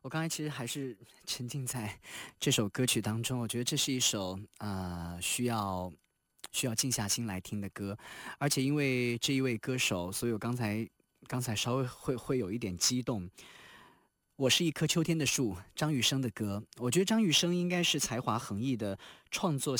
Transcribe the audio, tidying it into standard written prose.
我刚才其实还是沉浸在这首歌曲当中，我觉得这是一首需要静下心来听的歌，而且因为这一位歌手，所以我刚才稍微会有一点激动。我是一棵秋天的树，张雨生的歌，我觉得张雨生应该是才华横溢的创作